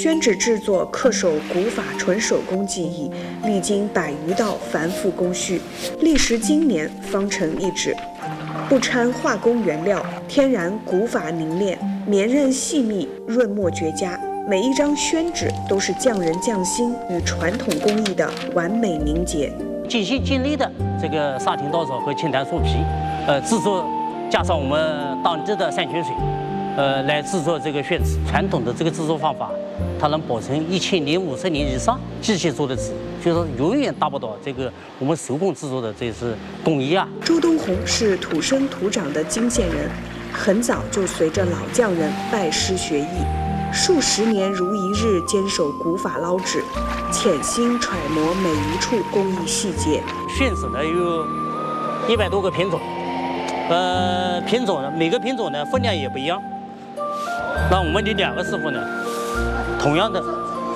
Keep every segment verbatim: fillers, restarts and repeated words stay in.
宣纸制作恪守古法纯手工技艺，历经百余道繁复工序，历时经年方成一纸。不掺化工原料，天然古法凝练，绵韧细密，润墨绝佳。每一张宣纸都是匠人匠心与传统工艺的完美凝结。 尽心尽力的这个沙田稻草和青檀树皮，呃，制作加上我们当地的山泉水，呃，来制作这个宣纸。传统的这个制作方法，它能保存一千年、五十年以上，机器做的纸，就是说永远达不到这个我们手工制作的这是工艺啊。 周东红是土生土长的泾县人，很早就随着老匠人拜师学艺。数十年如一日坚守古法捞纸，潜心揣摩每一处工艺细节。 宣纸呢有一百多个品种，呃，品种呢每个品种呢分量也不一样。那我们的两个师傅呢，同样的，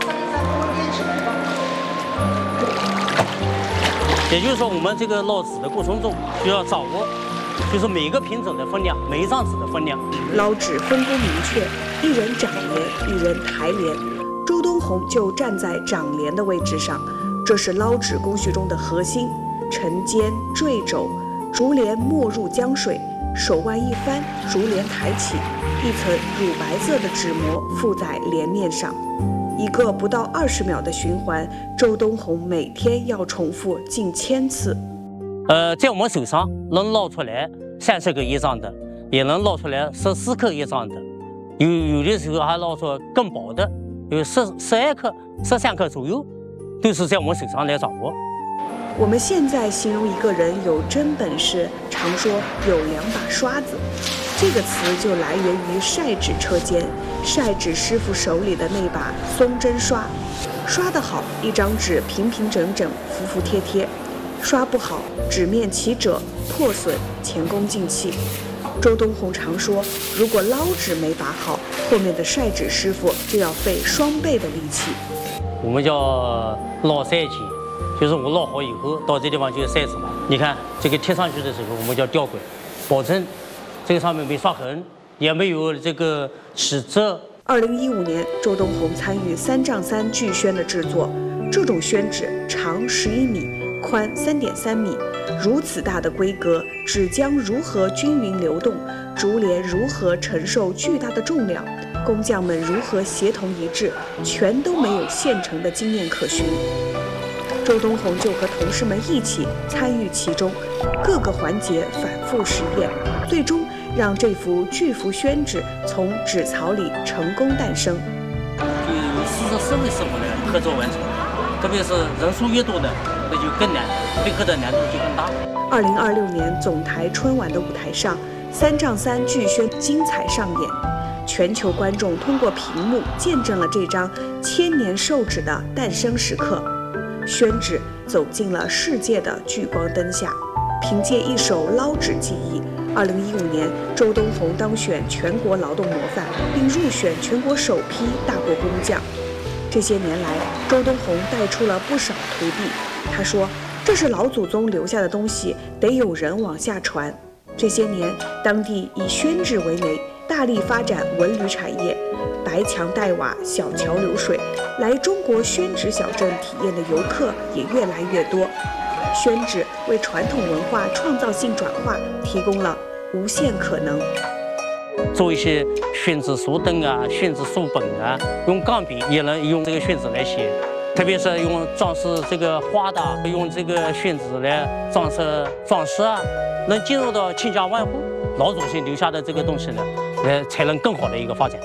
也就是说我们这个捞纸的过程中就要掌握，就是每个品种的分量，每一张纸的分量。 捞纸分工明确。一人掌帘，一人抬帘，周东红就站在掌帘的位置上，这是捞纸工序中的核心。沉肩坠肘，竹帘没入江水，手腕一翻，竹帘抬起，一层乳白色的纸膜附在帘面上。一个不到二十秒的循环，周东红每天要重复近千次。 呃，在我们手上能捞出来三十个一张的，也能捞出来十四克一张的。有有的时候还捞出更薄的，有十十二克、十三克左右，都是在我们手上来掌握。 我们现在形容一个人有真本事，常说有两把刷子，这个词就来源于晒纸车间，晒纸师傅手里的那把松针刷。刷得好，一张纸平平整整、服服帖帖；刷不好，纸面起褶、破损、前功尽弃。周东红常说，如果捞纸没把好，后面的晒纸师傅就要费双倍的力气。 我们叫捞晒机，就是我捞好以后到这地方就晒纸了。你看这个贴上去的时候，我们叫吊轨，保证这个上面没刷痕，也没有这个起褶。 二零一五年，周东红参与三丈三巨宣的制作，这种宣纸长十一米，宽三点三米。如此大的规格，纸浆如何均匀流动，竹帘如何承受巨大的重量，工匠们如何协同一致，全都没有现成的经验可循。周东红就和同事们一起参与其中，各个环节反复实验，最终让这幅巨幅宣纸从纸槽里成功诞生。 就有四十四位师傅呢合作完成，特别是人数越多呢，那就更难，配合的难度就更大。 二零二六年总台春晚的舞台上，三丈三巨宣精彩上演，全球观众通过屏幕见证了这张千年寿纸的诞生时刻。宣纸走进了世界的聚光灯下，凭借一手捞纸技艺，二零一五年周东红当选全国劳动模范，并入选全国首批大国工匠。这些年来，周东红带出了不少徒弟。他说，这是老祖宗留下的东西，得有人往下传。这些年，当地以宣纸为媒，大力发展文旅产业，白墙黛瓦，小桥流水，来中国宣纸小镇体验的游客也越来越多。宣纸为传统文化创造性转化提供了无限可能。 做一些宣纸书灯啊、宣纸书本啊，用钢笔也能用这个宣纸来写，特别是用装饰这个花的，用这个宣纸来装饰装饰啊，能进入到千家万户。老祖先留下的这个东西呢，呃，才能更好的一个发展。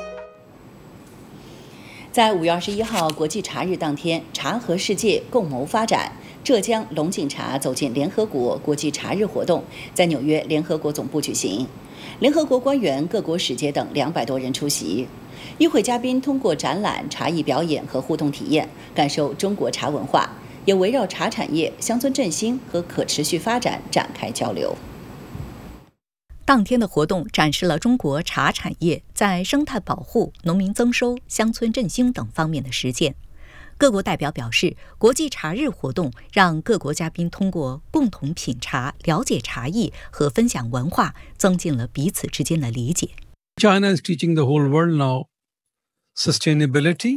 在五月二十一号国际茶日当天，茶和世界共谋发展。浙江龙井茶走进联合国国际茶日活动在纽约联合国总部举行，联合国官员、各国使节等两百多人出席。与会嘉宾通过展览、茶艺表演和互动体验，感受中国茶文化，也围绕茶产业、乡村振兴和可持续发展展开交流。 当天的活动展示了中国茶产业在生态保护、农民增收、乡村振兴等方面的实践。各国代表表示，国际茶日活动让各国嘉宾通过共同品茶、了解茶艺和分享文化，增进了彼此之间的理解。 China is teaching the whole world now sustainability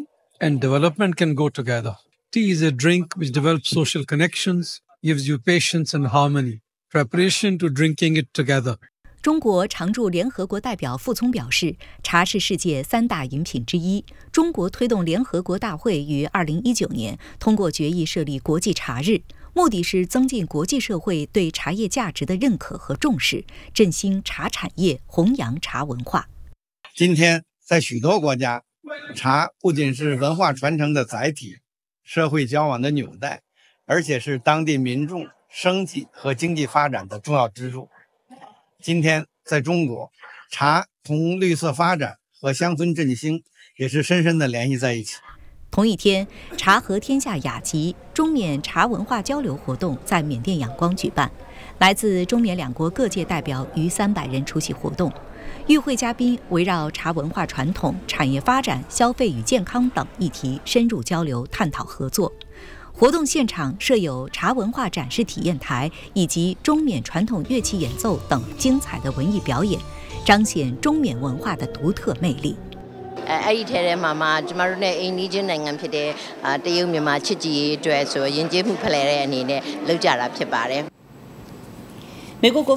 and development can go together. Tea is a drink which develops social connections, gives you patience and harmony. Preparation to drinking it together. 中国常驻联合国代表傅聪表示，茶是世界三大饮品之一。中国推动联合国大会于二零一九年通过决议设立国际茶日，目的是增进国际社会对茶叶价值的认可和重视，振兴茶产业，弘扬茶文化。 今天，在许多国家，茶不仅是文化传承的载体，社会交往的纽带，而且是当地民众生计和经济发展的重要支柱。今天在中国，茶同绿色发展和乡村振兴也是深深地联系在一起。 同一天，茶和天下雅集中缅茶文化交流活动在缅甸仰光举办，来自中缅两国各界代表逾三百人出席活动。与会嘉宾围绕茶文化传统、产业发展、消费与健康等议题深入交流，探讨合作。活动现场设有茶文化展示体验台以及中缅传统乐器演奏等精彩的文艺表演，彰显中缅文化的独特魅力。 အဲ့ဒီထဲထဲမှာမှကျမတို့နဲ့အိမ်နီးချင်းနိုင်ငံဖြစ်တဲ့အာတရုတ်မြန်မာချစ်ကြည်ရေးအတွက်ဆိုရင်ကျေးမှုဖလှယ်တဲ့အနေနဲ့လုပ်ကြတာဖြစ်ပါတယ်。 美国国